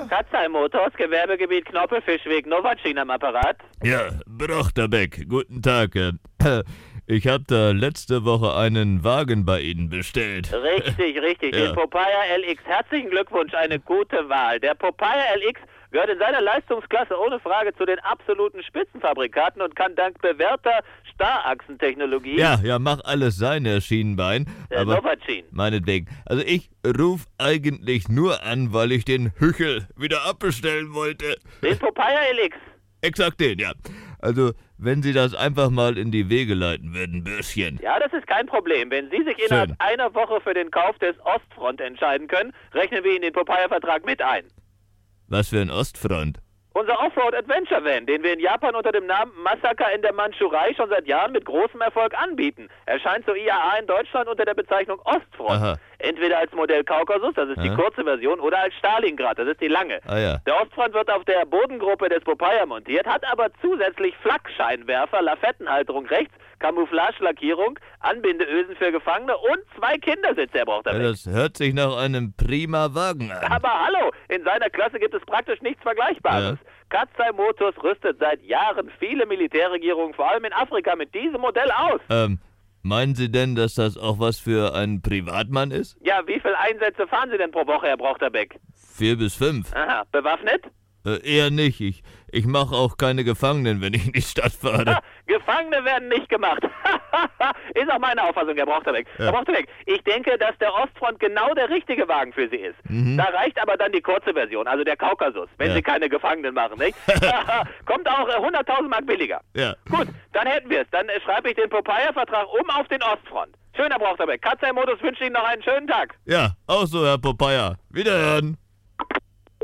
Katzheim Motors, Gewerbegebiet Knoppelfischweg, Novacin am Apparat. Ja, Brochterbeck, guten Tag. Ich habe da letzte Woche einen Wagen bei Ihnen bestellt. Richtig. Ja. Den Popeye LX. Herzlichen Glückwunsch, eine gute Wahl. Der Popeye LX gehört in seiner Leistungsklasse ohne Frage zu den absoluten Spitzenfabrikaten und kann dank bewährter Starrachsentechnologie... Ja, mach alles sein, Herr Schienenbein. Aber Novacin. meinetwegen. Also ich ruf eigentlich nur an, weil ich den Hüchel wieder abbestellen wollte. Den Popeye LX. Exakt den, ja. Also, wenn Sie das einfach mal in die Wege leiten würden, Bürschchen. Ja, das ist kein Problem. Wenn Sie sich innerhalb einer Woche für den Kauf des Ostfront entscheiden können, rechnen wir Ihnen den Popeye-Vertrag mit ein. Was für ein Ostfront? Unser Offroad-Adventure-Van, den wir in Japan unter dem Namen Massaker in der Mandschurei schon seit Jahren mit großem Erfolg anbieten, erscheint zur IAA in Deutschland unter der Bezeichnung Ostfront. Aha. Entweder als Modell Kaukasus, das ist die kurze Version, oder als Stalingrad, das ist die lange. Ah ja. Der Ostfront wird auf der Bodengruppe des Popeye montiert, hat aber zusätzlich Flakscheinwerfer, Lafettenhalterung rechts, Camouflage-Lackierung, Anbindeösen für Gefangene und 2 Kindersitze, er braucht Ja, das hört sich nach einem prima Wagen an. Aber hallo, in seiner Klasse gibt es praktisch nichts Vergleichbares. Katzheim Motors rüstet seit Jahren viele Militärregierungen, vor allem in Afrika, mit diesem Modell aus. Meinen Sie denn, dass das auch was für einen Privatmann ist? Ja, wie viele Einsätze fahren Sie denn pro Woche, Herr Brochterbeck? 4 bis 5. Aha, bewaffnet? Eher nicht. Ich mache auch keine Gefangenen, wenn ich in die Stadt fahre. Gefangene werden nicht gemacht. Ist auch meine Auffassung, Herr Brochterbeck. Ja. Herr Brochterbeck, ich denke, dass der Ostfront genau der richtige Wagen für Sie ist. Da reicht aber dann die kurze Version, also der Kaukasus, wenn Sie keine Gefangenen machen, nicht? Kommt auch 100.000 Mark billiger. Ja. Gut, dann hätten wir es. Dann schreibe ich den Popeye-Vertrag um auf den Ostfront. Schön, Herr Brochterbeck. Katzheim Motors wünscht Ihnen noch einen schönen Tag. Ja, auch so, Herr Popeye. Wiederhören.